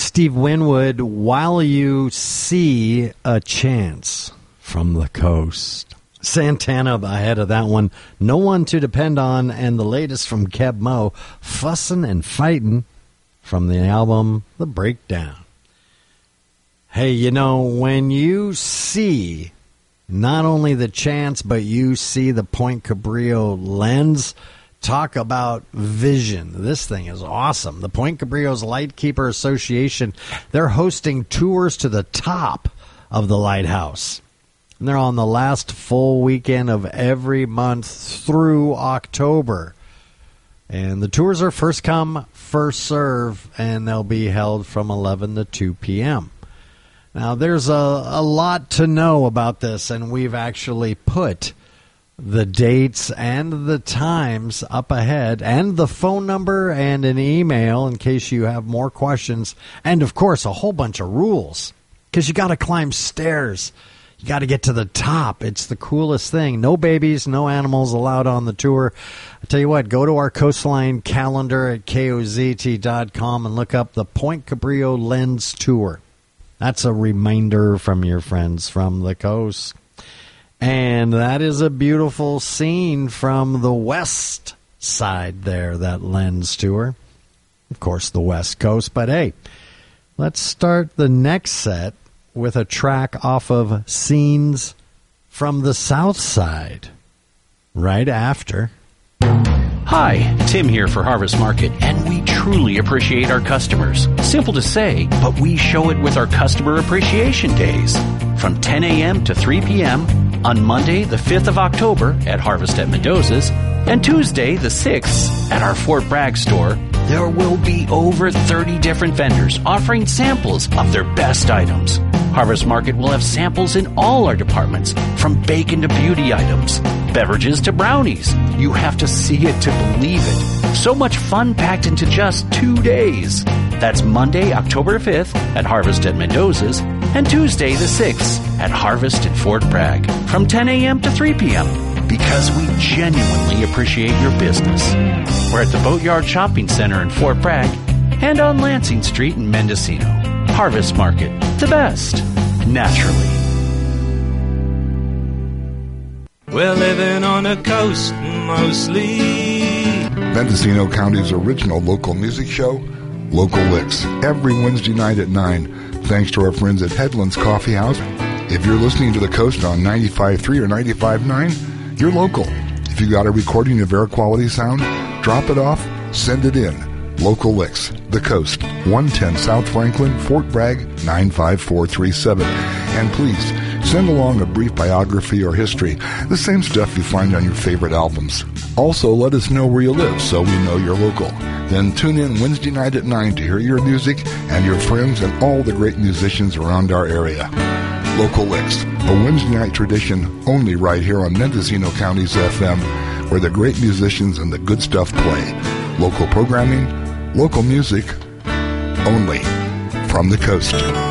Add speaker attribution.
Speaker 1: Steve Winwood, While You See a Chance from the Coast. Santana ahead of that one, No One to Depend On, and the latest from Keb Mo, Fussin' and Fightin' from the album The Breakdown. Hey, you know, when you see not only the chance, but you see the Point Cabrillo lens, talk about vision. This thing is awesome. The Point Cabrillo's Lightkeeper Association, they're hosting tours to the top of the lighthouse. And they're on the last full weekend of every month through October. And the tours are first come, first serve, and they'll be held from 11 to 2 p.m. Now, there's a lot to know about this, and we've actually put the dates and the times up ahead, and the phone number and an email in case you have more questions, and, of course, a whole bunch of rules, because you got to climb stairs. You got to get to the top. It's the coolest thing. No babies, no animals allowed on the tour. I tell you what, go to our Coastline calendar at KOZT.com and look up the Point Cabrillo Lens Tour. That's a reminder from your friends from the coast. And that is a beautiful scene from the west side there, that Lens Tour. Of course, the West Coast. But hey, let's start the next set with a track off of Scenes from the South Side right after.
Speaker 2: Hi, Tim here for Harvest Market, and we truly appreciate our customers. Simple to say, but we show it with our Customer Appreciation Days. From 10 a.m. to 3 p.m. on Monday, the 5th of October at Harvest at Mendoza's, and Tuesday, the 6th at our Fort Bragg store, there will be over 30 different vendors offering samples of their best items. Harvest Market will have samples in all our departments, from bacon to beauty items, beverages to brownies. You have to see it to believe it. So much fun packed into just 2 days. That's Monday, October 5th at Harvest at Mendoza's, and Tuesday the 6th at Harvest in Fort Bragg from 10 a.m. to 3 p.m. because we genuinely appreciate your business. We're at the Boatyard Shopping Center in Fort Bragg and on Lansing Street in Mendocino. Harvest Market, the best, naturally.
Speaker 3: We're living on the coast mostly.
Speaker 4: Mendocino County's original local music show, Local Licks, every Wednesday night at 9, thanks to our friends at Headlands Coffee House. If you're listening to the coast on 95.3 or 95.9, you're local. If you got a recording of air quality sound, drop it off, send it in. Local Licks, the coast, 110 South Franklin, Fort Bragg, 95437. And please, send along a brief biography or history, the same stuff you find on your favorite albums. Also, let us know where you live so we know you're local. Then tune in Wednesday night at 9 to hear your music and your friends and all the great musicians around our area. Local Licks, a Wednesday night tradition only right here on Mendocino County's FM, where the great musicians and the good stuff play. Local programming, local music, only from the coast.